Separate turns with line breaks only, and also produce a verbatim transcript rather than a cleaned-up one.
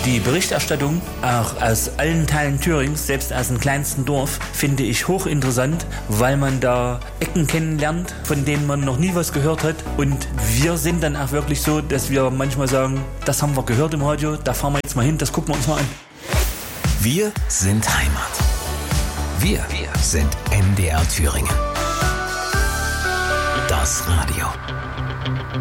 Die Berichterstattung, auch aus allen Teilen Thürings, selbst aus dem kleinsten Dorf, finde ich hochinteressant, weil man da Ecken kennenlernt, von denen man noch nie was gehört hat. Und wir sind dann auch wirklich so, dass wir manchmal sagen, das haben wir gehört im Radio, da fahren wir jetzt mal hin, das gucken wir uns mal an.
Wir sind Heimat. Wir, wir sind N D R Thüringen. Das Radio.